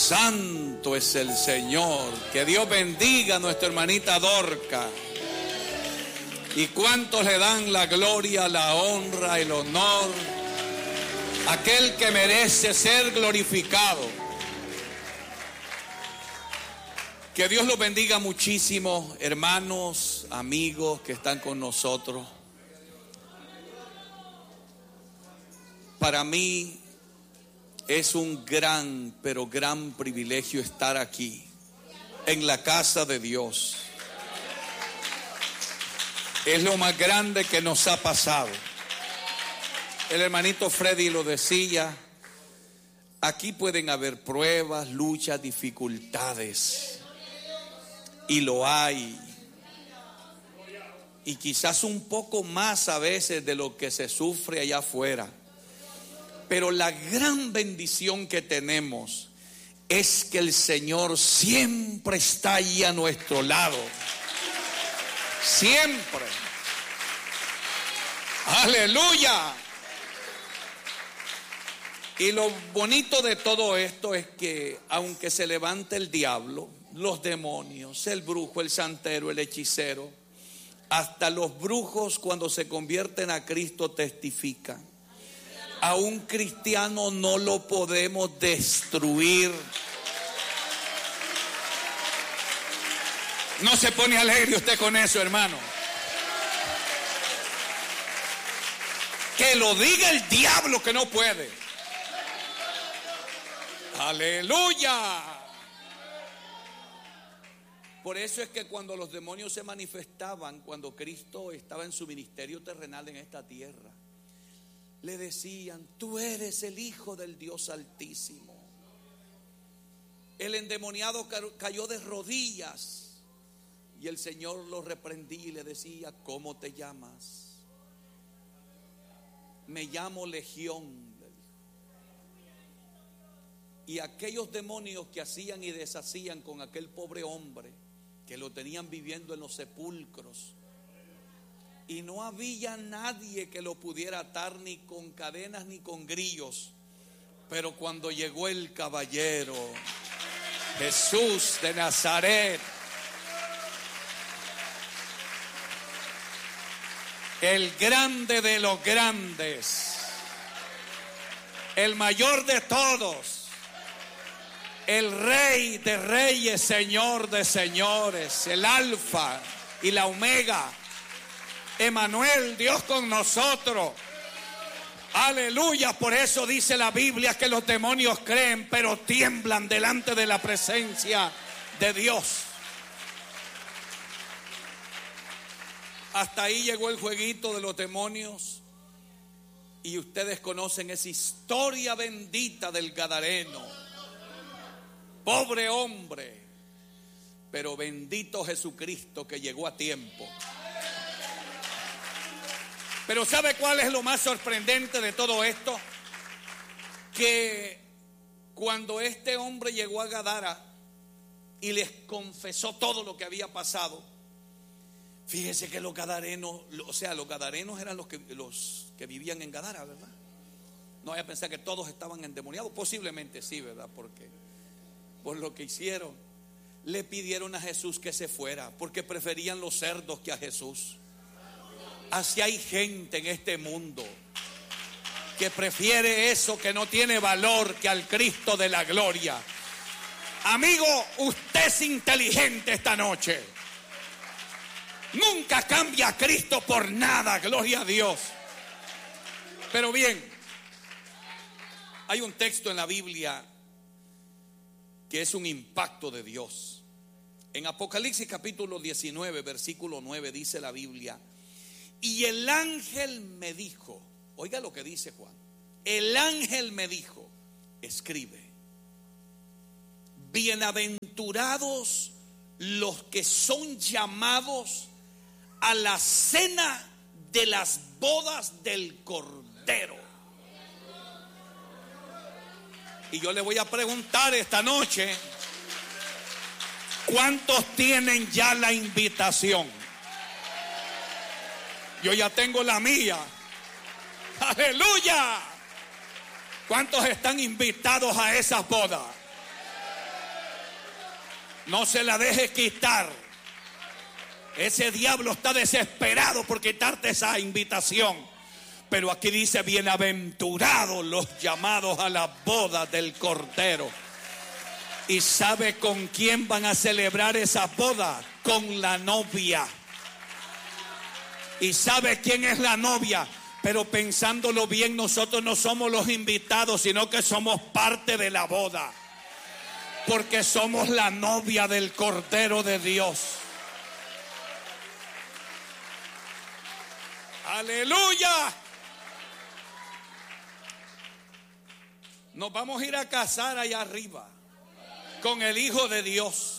Santo es el Señor. Que Dios bendiga a nuestra hermanita Dorca. Y cuántos le dan la gloria, la honra, el honor. Aquel que merece ser glorificado. Que Dios los bendiga muchísimo, hermanos, amigos que están con nosotros. Para mí es un gran, pero gran privilegio estar aquí, en la casa de Dios. Es lo más grande que nos ha pasado. El hermanito Freddy lo decía, aquí pueden haber pruebas, luchas, dificultades. Y lo hay. Y quizás un poco más a veces de lo que se sufre allá afuera. Pero la gran bendición que tenemos es que el Señor siempre está ahí a nuestro lado. Siempre. Aleluya. Y lo bonito de todo esto es que aunque se levante el diablo, los demonios, el brujo, el santero, el hechicero, hasta los brujos cuando se convierten a Cristo testifican. A un cristiano no lo podemos destruir. No se pone alegre usted con eso, hermano. Que lo diga el diablo que no puede. Aleluya. Por eso es que cuando los demonios se manifestaban, cuando Cristo estaba en su ministerio terrenal en esta tierra, le decían: tú eres el Hijo del Dios Altísimo. El endemoniado cayó de rodillas y el Señor lo reprendía y le decía: ¿cómo te llamas? Me llamo Legión, le dijo. Y aquellos demonios que hacían y deshacían con aquel pobre hombre, que lo tenían viviendo en los sepulcros, y no había nadie que lo pudiera atar ni con cadenas ni con grillos. Pero cuando llegó el caballero, Jesús de Nazaret, el grande de los grandes, el mayor de todos, el Rey de reyes, Señor de señores, el Alfa y la Omega, Emmanuel, Dios con nosotros. Aleluya. Por eso dice la Biblia que los demonios creen, pero tiemblan delante de la presencia de Dios. Hasta ahí llegó el jueguito de los demonios. Y ustedes conocen esa historia bendita del Gadareno. Pobre hombre, pero bendito Jesucristo que llegó a tiempo. Pero ¿sabe cuál es lo más sorprendente de todo esto? Que cuando este hombre llegó a Gadara y les confesó todo lo que había pasado, fíjese que los gadarenos, los gadarenos eran los que vivían en Gadara, ¿verdad? No vaya a pensar que todos estaban endemoniados. Posiblemente sí, ¿verdad? Porque por lo que hicieron, le pidieron a Jesús que se fuera, porque preferían los cerdos que a Jesús. Así hay gente en este mundo que prefiere eso que no tiene valor que al Cristo de la gloria. Amigo, usted es inteligente esta noche. Nunca cambia a Cristo por nada, gloria a Dios. Pero bien, hay un texto en la Biblia que es un impacto de Dios. En Apocalipsis capítulo 19, versículo 9 dice la Biblia: y el ángel me dijo, oiga lo que dice Juan, el ángel me dijo, escribe, bienaventurados los que son llamados a la cena de las bodas del Cordero. Y yo le voy a preguntar esta noche, ¿cuántos tienen ya la invitación? Yo ya tengo la mía. ¡Aleluya! ¿Cuántos están invitados a esas bodas? No se la deje quitar. Ese diablo está desesperado por quitarte esa invitación. Pero aquí dice: bienaventurados los llamados a las bodas del Cordero. ¿Y sabe con quién van a celebrar esa boda? Con la novia. ¿Y sabe quién es la novia? Pero pensándolo bien, nosotros no somos los invitados, sino que somos parte de la boda. Porque somos la novia del Cordero de Dios. ¡Aleluya! Nos vamos a ir a casar allá arriba con el Hijo de Dios.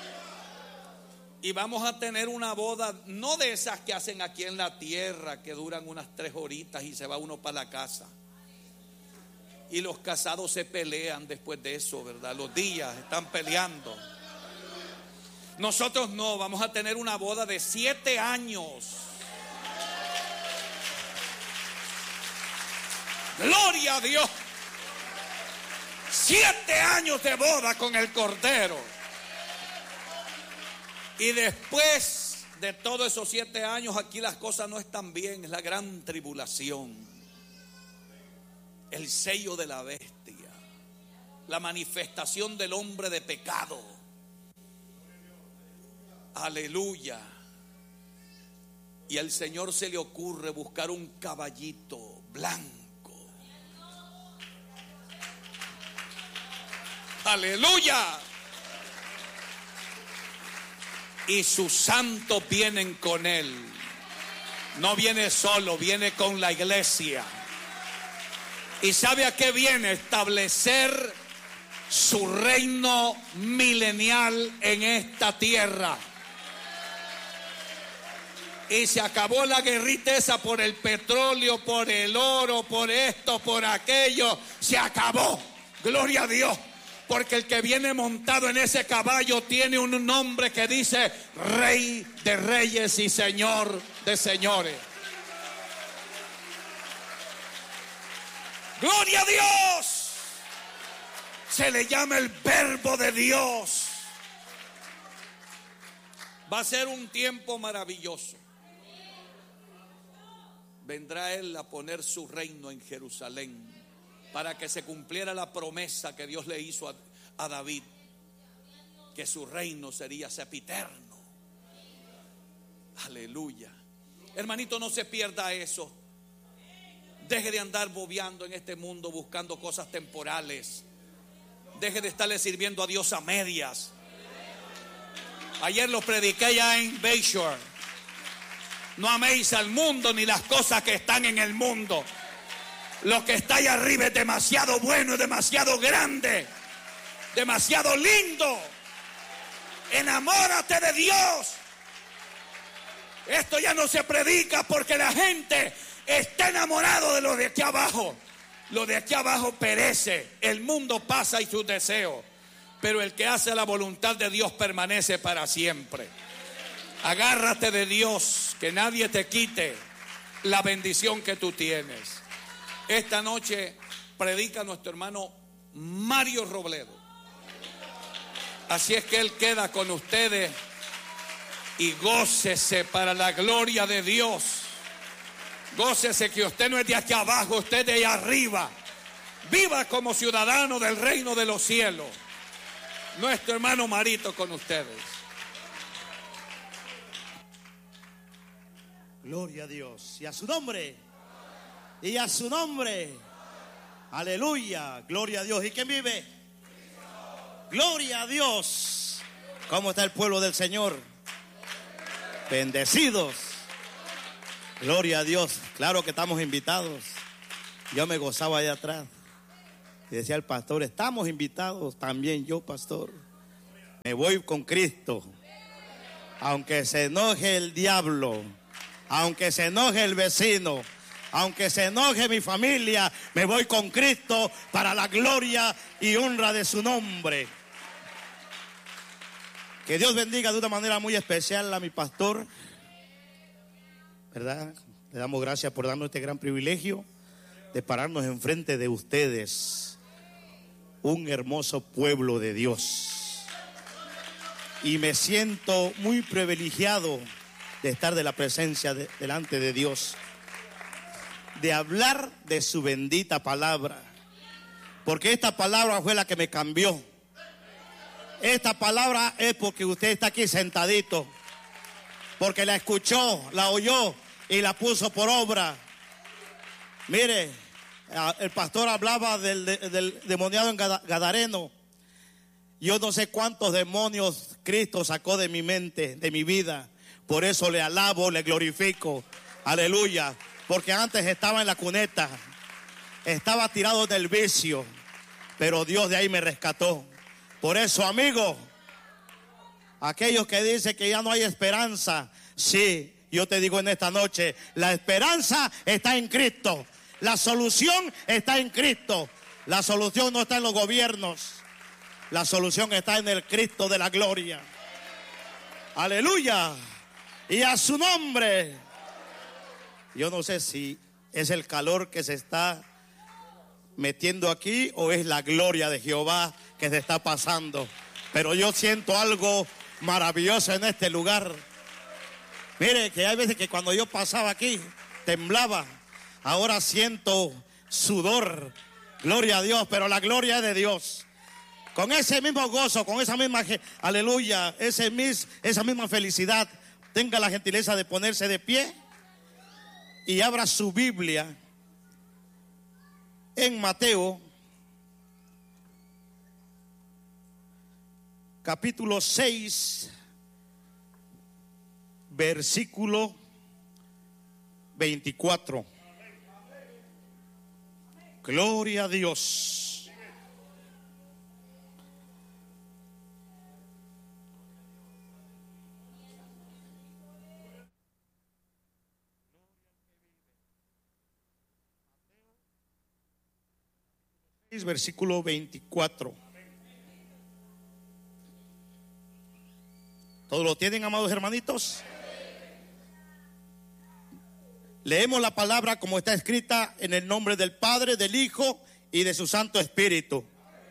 Y vamos a tener una boda, no de esas que hacen aquí en la tierra, que duran unas 3 horitas y se va uno para la casa. Y los casados se pelean después de eso, ¿verdad? Los días están peleando. Nosotros no, vamos a tener una boda de 7 años. Gloria a Dios. 7 años de boda con el Cordero. Y después de todos esos 7 años, aquí las cosas no están bien. Es la gran tribulación, el sello de la bestia, la manifestación del hombre de pecado. Aleluya. Y al Señor se le ocurre buscar un caballito blanco. Aleluya. Y sus santos vienen con él. No viene solo, viene con la iglesia. ¿Y sabe a qué viene? Establecer su reino milenial en esta tierra. Y se acabó la guerrita esa por el petróleo, por el oro, por esto, por aquello. Se acabó. Gloria a Dios. Porque el que viene montado en ese caballo tiene un nombre que dice Rey de Reyes y Señor de Señores. ¡Gloria a Dios! Se le llama el Verbo de Dios. Va a ser un tiempo maravilloso. Vendrá Él a poner su reino en Jerusalén, para que se cumpliera la promesa que Dios le hizo a David, que su reino sería sempiterno. Aleluya. Hermanito, no se pierda eso. Deje de andar bobeando en este mundo buscando cosas temporales. Deje de estarle sirviendo a Dios a medias. Ayer lo prediqué ya en Bayshore. No améis al mundo ni las cosas que están en el mundo. Lo que está allá arriba es demasiado bueno, es demasiado grande, demasiado lindo. Enamórate de Dios. Esto ya no se predica porque la gente está enamorado de lo de aquí abajo. Lo de aquí abajo perece, el mundo pasa y sus deseos, pero el que hace la voluntad de Dios permanece para siempre. Agárrate de Dios, que nadie te quite la bendición que tú tienes. Esta noche predica nuestro hermano Mario Robledo. Así es que él queda con ustedes y gócese para la gloria de Dios. Gócese que usted no es de aquí abajo, usted es de allá arriba. Viva como ciudadano del reino de los cielos. Nuestro hermano Marito con ustedes. Gloria a Dios y a su nombre. Y a su nombre. Aleluya. Gloria a Dios. ¿Y quién vive? Gloria a Dios. ¿Cómo está el pueblo del Señor? Bendecidos. Gloria a Dios. Claro que estamos invitados. Yo me gozaba allá atrás. Y decía el pastor, estamos invitados. También yo, pastor. Me voy con Cristo. Aunque se enoje el diablo, aunque se enoje el vecino, aunque se enoje mi familia, me voy con Cristo para la gloria y honra de su nombre. Que Dios bendiga de una manera muy especial a mi pastor, ¿verdad? Le damos gracias por darnos este gran privilegio de pararnos enfrente de ustedes, un hermoso pueblo de Dios. y me siento muy privilegiado de estar de la presencia delante de Dios, de hablar de su bendita palabra, porque esta palabra fue la que me cambió. Esta palabra es porque usted está aquí sentadito, porque la escuchó, la oyó y la puso por obra. Mire, el pastor hablaba del demoniado en Gadareno. Yo no sé cuántos demonios Cristo sacó de mi mente, de mi vida. Por eso le alabo, le glorifico. Aleluya. Porque antes estaba en la cuneta, estaba tirado del vicio, pero Dios de ahí me rescató. Por eso, amigo, aquellos que dicen que ya no hay esperanza, sí, yo te digo en esta noche, la esperanza está en Cristo. La solución está en Cristo. La solución no está en los gobiernos. La solución está en el Cristo de la gloria. Aleluya. Y a su nombre. Yo no sé si es el calor que se está metiendo aquí o es la gloria de Jehová que se está pasando. Pero yo siento algo maravilloso en este lugar. Mire que hay veces que cuando yo pasaba aquí temblaba. Ahora siento sudor. Gloria a Dios, pero la gloria es de Dios. Con ese mismo gozo, con esa misma, aleluya, esa misma felicidad, tenga la gentileza de ponerse de pie y abra su Biblia en Mateo, capítulo 6, versículo 24. Gloria a Dios. Versículo 24. ¿Todos lo tienen, amados hermanitos? Leemos la palabra como está escrita en el nombre del Padre, del Hijo y de su Santo Espíritu.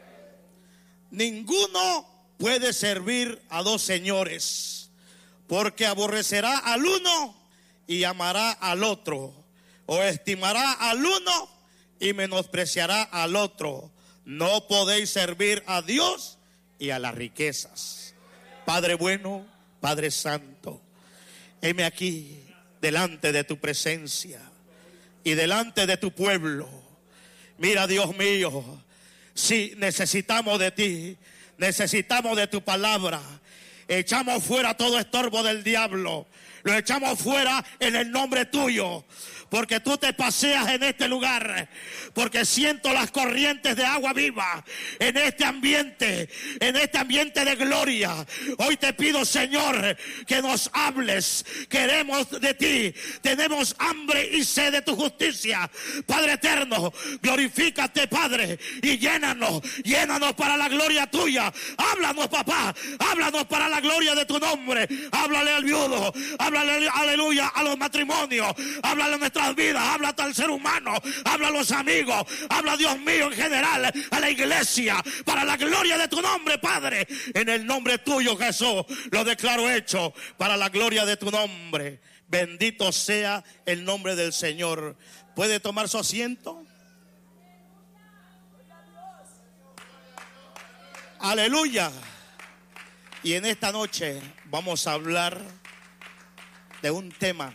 Ninguno puede servir a dos señores, porque aborrecerá al uno y amará al otro, o estimará al uno y menospreciará al otro. No podéis servir a Dios y a las riquezas. Padre bueno, Padre santo, heme aquí delante de tu presencia y delante de tu pueblo. Mira, Dios mío, si necesitamos de ti, necesitamos de tu palabra. Echamos fuera todo estorbo del diablo, lo echamos fuera en el nombre tuyo, porque tú te paseas en este lugar, porque siento las corrientes de agua viva en este ambiente de gloria. Hoy te pido, Señor, que nos hables. Queremos de ti, tenemos hambre y sed de tu justicia. Padre eterno, glorifícate, Padre, y llénanos para la gloria tuya. Háblanos, papá, háblanos para la gloria de tu nombre. Háblale al viudo, háblale, aleluya, a los matrimonios, háblale a nuestras vidas, habla al ser humano, habla a los amigos, habla, Dios mío, en general a la iglesia, para la gloria de tu nombre, Padre. En el nombre tuyo, Jesús, lo declaro hecho para la gloria de tu nombre. Bendito sea el nombre del Señor. ¿Puede tomar su asiento? Aleluya. Y en esta noche vamos a hablar de un tema.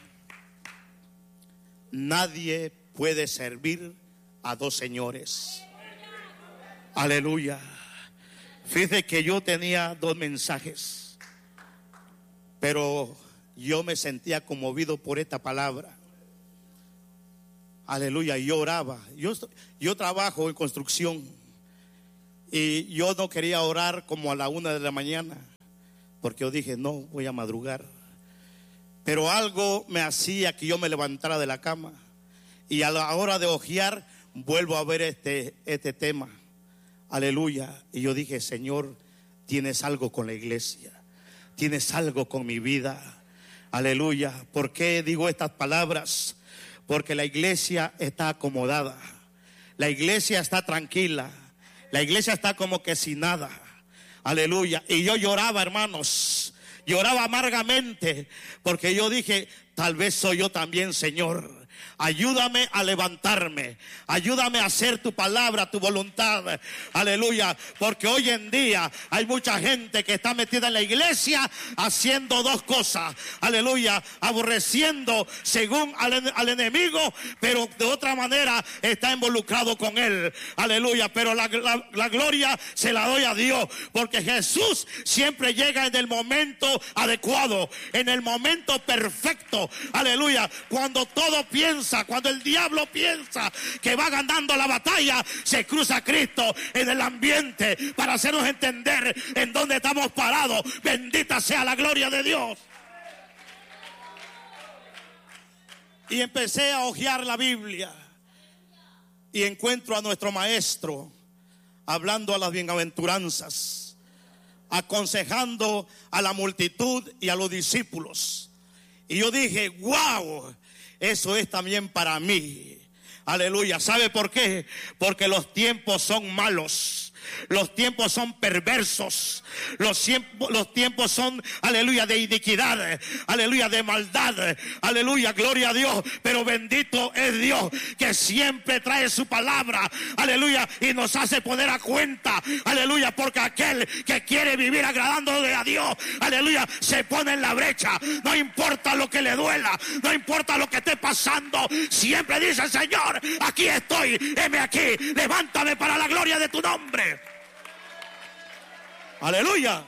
Nadie puede servir a dos señores. Aleluya. Fíjese que yo tenía dos mensajes, pero yo me sentía conmovido por esta palabra. Aleluya. Y yo oraba. Yo trabajo en construcción y yo no quería orar como a la 1 de la mañana, porque yo dije, no, voy a madrugar. Pero algo me hacía que yo me levantara de la cama. Y a la hora de ojear, vuelvo a ver este tema. Aleluya. Y yo dije, Señor, tienes algo con la iglesia. Tienes algo con mi vida. Aleluya. ¿Por qué digo estas palabras? Porque la iglesia está acomodada. La iglesia está tranquila. La iglesia está como que sin nada. Aleluya. Y yo lloraba, hermanos. Lloraba amargamente porque yo dije, tal vez soy yo también, Señor. Ayúdame a levantarme. Ayúdame a hacer tu palabra, tu voluntad. Aleluya. Porque hoy en día hay mucha gente que está metida en la iglesia haciendo dos cosas. Aleluya. Aborreciendo según al enemigo, pero de otra manera está involucrado con él. Aleluya. Pero la gloria se la doy a Dios. Porque Jesús siempre llega en el momento adecuado. En el momento perfecto. Aleluya. Cuando todo piensa, cuando el diablo piensa que va ganando la batalla, se cruza Cristo en el ambiente para hacernos entender en dónde estamos parados. Bendita sea la gloria de Dios. Y empecé a hojear la Biblia y encuentro a nuestro maestro hablando a las bienaventuranzas, aconsejando a la multitud y a los discípulos. Y yo dije, wow, eso es también para mí. Aleluya. ¿Sabe por qué? Porque los tiempos son malos. Los tiempos son perversos. Los tiempos son, aleluya, de iniquidad. Aleluya, de maldad. Aleluya, gloria a Dios. Pero bendito es Dios que siempre trae su palabra. Aleluya, y nos hace poner a cuenta. Aleluya, porque aquel que quiere vivir agradándole a Dios, aleluya, se pone en la brecha. No importa lo que le duela, no importa lo que esté pasando. Siempre dice, Señor, aquí estoy, heme aquí. Levántame para la gloria de tu nombre. Aleluya.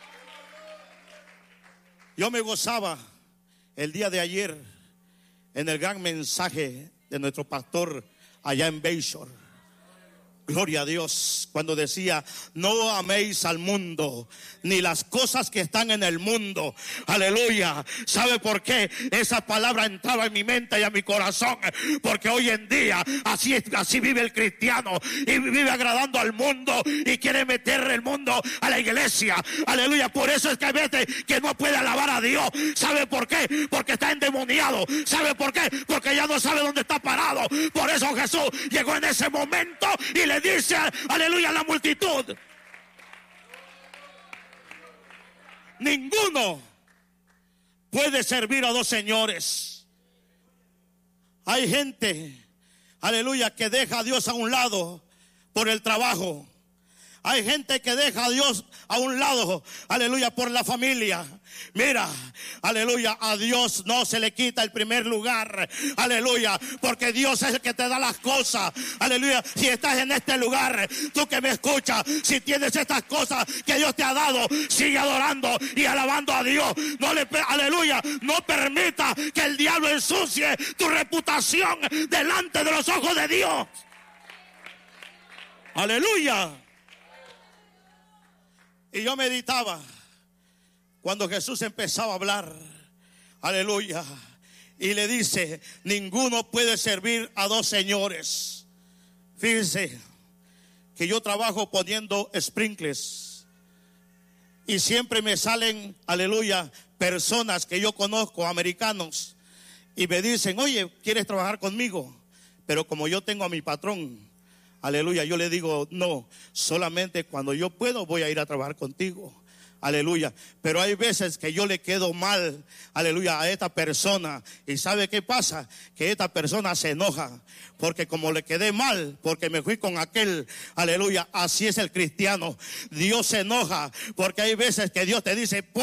Yo me gozaba el día de ayer en el gran mensaje de nuestro pastor allá en Bayshore. Gloria a Dios, cuando decía, no améis al mundo, ni las cosas que están en el mundo. Aleluya. ¿Sabe por qué? Esa palabra entraba en mi mente y a mi corazón. Porque hoy en día así vive el cristiano. Y vive agradando al mundo y quiere meter el mundo a la iglesia. Aleluya. Por eso es que hay veces que no puede alabar a Dios. ¿Sabe por qué? Porque está endemoniado. ¿Sabe por qué? Porque ya no sabe dónde está parado. Por eso Jesús llegó en ese momento y le dice, aleluya, a la multitud, ninguno puede servir a dos señores. Hay gente, aleluya, que deja a Dios a un lado por el trabajo. Hay gente que deja a Dios a un lado, aleluya, por la familia. Mira, aleluya, a Dios no se le quita el primer lugar, aleluya, porque Dios es el que te da las cosas, aleluya. Si estás en este lugar, tú que me escuchas, si tienes estas cosas que Dios te ha dado, sigue adorando y alabando a Dios. Aleluya, no permita que el diablo ensucie tu reputación delante de los ojos de Dios. Aleluya. Y yo meditaba cuando Jesús empezaba a hablar, aleluya, y le dice, ninguno puede servir a dos señores. Fíjense que yo trabajo poniendo sprinkles y siempre me salen, aleluya, personas que yo conozco, americanos, y me dicen, oye, ¿quieres trabajar conmigo? Pero como yo tengo a mi patrón, aleluya, yo le digo, no, solamente cuando yo puedo voy a ir a trabajar contigo. Aleluya. Pero hay veces que yo le quedo mal, aleluya, a esta persona. ¿Y sabe qué pasa? Que esta persona se enoja. Porque como le quedé mal, porque me fui con aquel, aleluya, así es el cristiano. Dios se enoja. Porque hay veces que Dios te dice,